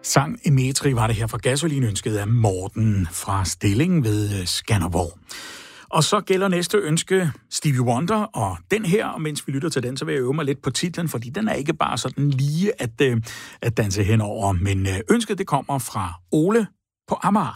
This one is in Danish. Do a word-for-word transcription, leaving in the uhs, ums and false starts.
Sang Emetri var det her fra Gasolin, ønsket af Morten fra Stilling ved Skanderborg. Og så gælder næste ønske Stevie Wonder, og den her, og mens vi lytter til den, så vil jeg øve mig lidt på titlen, fordi den er ikke bare sådan lige at, at danse henover, men ønsket det kommer fra Ole på Amager.